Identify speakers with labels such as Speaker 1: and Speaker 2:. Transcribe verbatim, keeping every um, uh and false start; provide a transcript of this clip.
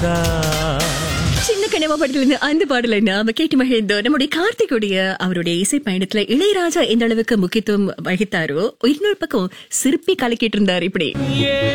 Speaker 1: சின்ன கனவா படத்துல இருந்து அந்த பாடல நாம கேட்டு மகிழ்ந்தோம். நம்முடைய கார்த்திகுடைய அவருடைய இசை பயணத்துல இளையராஜா எந்த அளவுக்கு முக்கியத்துவம் வகித்தாரோ, இன்னொரு பக்கம் சிற்பி கலக்கிட்டு இருந்தார் இப்படி.